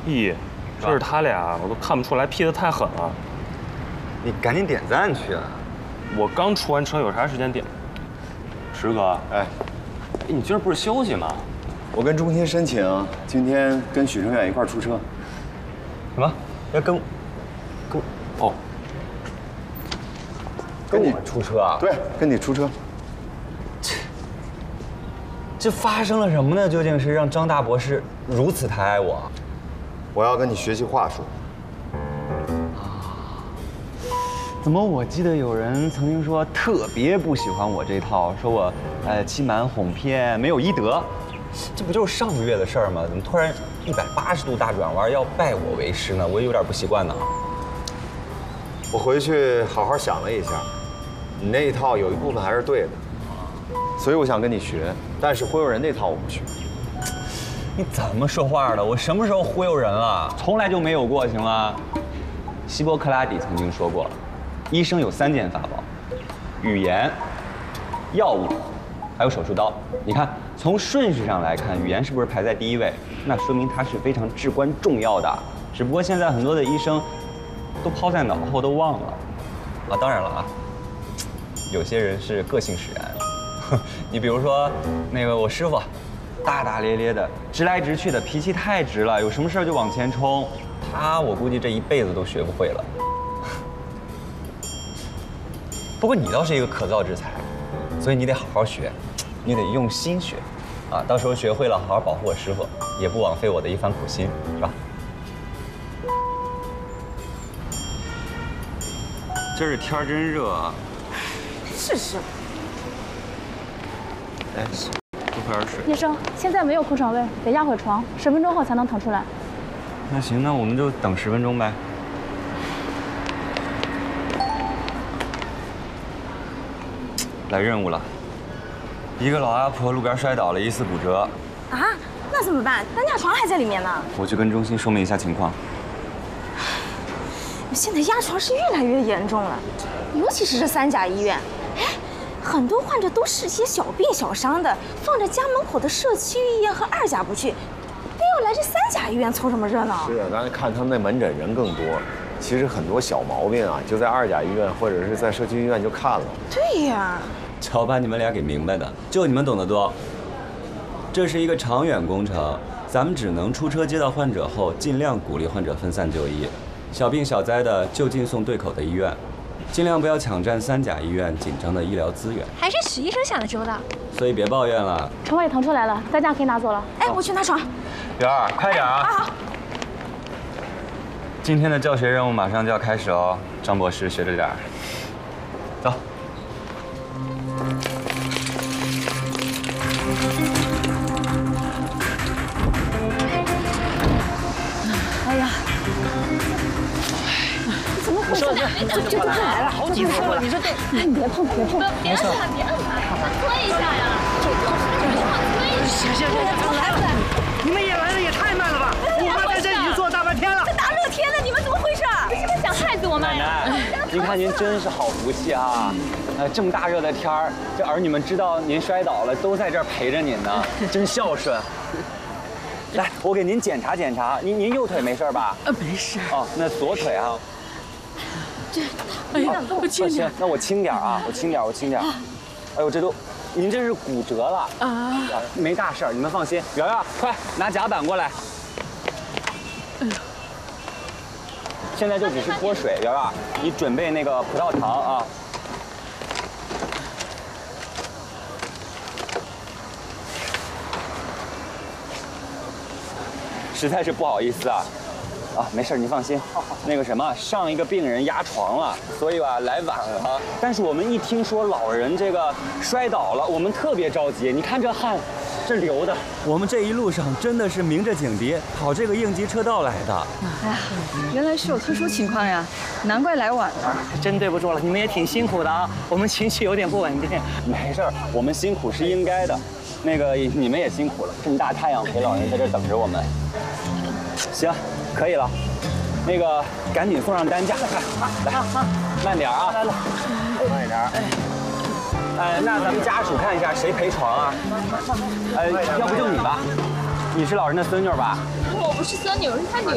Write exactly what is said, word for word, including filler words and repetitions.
咦，这是他俩，我都看不出来 P 的太狠了。 你赶紧点赞去啊！ 我刚出完车，有啥时间点？石哥， 哎， 你今儿不是休息吗？ 我跟中心申请，今天跟许成远一块儿出车。 什么？要跟跟哦？ 跟我出车啊？ 对，跟你出车。 这这发生了什么呢？究竟是让张大博士如此抬爱我？ 我要跟你学习话术。 怎么我记得有人曾经说特别不喜欢我这套，说我呃欺瞒哄骗，没有医德。这不就是上个月的事儿吗？怎么突然一百八十度大转弯，要拜我为师呢？我也有点不习惯呢。 我回去好好想了一下，你那一套有一部分还是对的，所以我想跟你学，但是忽悠人那套我不学。 你怎么说话的？我什么时候忽悠人了？从来就没有过，行吗？希波克拉底曾经说过，医生有三件法宝：语言、药物，还有手术刀。你看，从顺序上来看，语言是不是排在第一位？那说明它是非常至关重要的。只不过现在很多的医生都抛在脑后，都忘了。啊，当然了啊，有些人是个性使然。你比如说，那个我师傅。大大咧咧的，直来直去的，脾气太直了，有什么事就往前冲。他我估计这一辈子都学不会了。不过你倒是一个可造之材，所以你得好好学，你得用心学，啊，到时候学会了，好好保护我师傅，也不枉费我的一番苦心，是吧？这是天真热啊！ 是是。 哎。多喝点水。 医生，现在没有空床位，得压会床，十分钟后才能腾出来。 那行，那我们就等十分钟呗。来任务了，一个老阿婆路边摔倒了，疑似骨折。 啊？那怎么办？担架床还在里面呢。 我去跟中心说明一下情况。 现在压床是越来越严重了，尤其是这三甲医院。哎。很多患者都是些小病小伤的，放着家门口的社区医院和二甲不去，非要来这三甲医院凑什么热闹？ 是啊，刚才看他们那门诊人更多，其实很多小毛病啊，就在二甲医院或者是在社区医院就看了。 对呀， 瞧把你们俩给明白的，就你们懂得多。这是一个长远工程，咱们只能出车接到患者后，尽量鼓励患者分散就医，小病小灾的就近送对口的医院。尽量不要抢占三甲医院紧张的医疗资源。 还是许医生想的周到， 所以别抱怨了。 床位腾出来了，担架可以拿走了。 哎，我去拿床。 圆儿，快点啊！ 好。 今天的教学任务马上就要开始哦，张博士学着点儿。走。 哎呀！怎么回事？这这都快来了，好几次了，你这这，你别碰，别碰， 别按了，别按了，推一下呀！这这这推一下， 行行行，来了，你们也来的也太慢了吧！我们在这已经坐大半天了。 这大热天的，你们怎么回事？ 你是不是想害死我们呀？ 奶奶，您看您真是好福气啊！呃，这么大热的天儿，这儿女们知道您摔倒了，都在这儿陪着您呢，真孝顺。来，我给您检查检查，您您右腿没事吧？ 呃，没事。 哦，那左腿啊。 这，哎呀，我轻点。 那我轻点啊，我轻点，我轻点。哎呦，这都，您这是骨折了啊！没大事儿，你们放心。圆圆，快拿夹板过来。哎呦，现在就只是脱水，圆圆，你准备那个葡萄糖啊。实在是不好意思啊。啊，没事，你放心。那个什么，上一个病人压床了，所以吧来晚了。但是我们一听说老人这个摔倒了，我们特别着急。你看这汗，这流的。我们这一路上真的是明着警笛，跑这个应急车道来的。 哎呀，原来是有特殊情况呀，难怪来晚了。 真对不住了，你们也挺辛苦的啊，我们情绪有点不稳定。 没事，我们辛苦是应该的。那个你们也辛苦了，这么大太阳陪老人在这等着我们。行。可以了，那个赶紧送上担架，来，慢点啊，来了，慢一点。哎，那咱们家属看一下谁陪床啊？呃，要不就你吧，你是老人的孙女吧？ 我不是孙女，我是他女